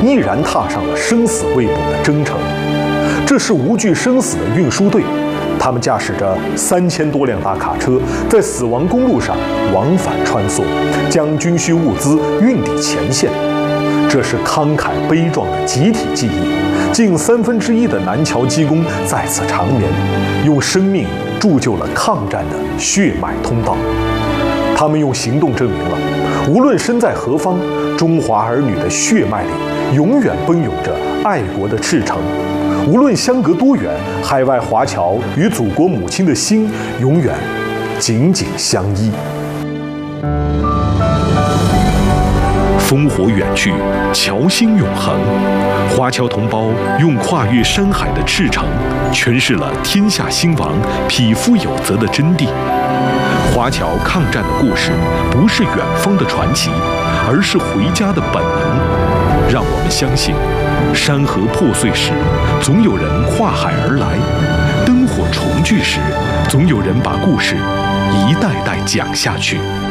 毅然踏上了生死未卜的征程。这是无惧生死的运输队，他们驾驶着3000多辆大卡车，在死亡公路上往返穿梭，将军需物资运抵前线。这是慷慨悲壮的集体记忆，近1/3的南桥机工在此长眠，用生命铸就了抗战的血脉通道。他们用行动证明了，无论身在何方，中华儿女的血脉里永远奔涌着爱国的赤诚。无论相隔多远，海外华侨与祖国母亲的心永远紧紧相依。 烽火远去，侨心永恒。华侨同胞用跨越山海的赤诚，诠释了天下兴亡、匹夫有责的真谛。华侨抗战的故事，不是远方的传奇，而是回家的本能。让我们相信，山河破碎时，总有人跨海而来；灯火重聚时，总有人把故事一代代讲下去。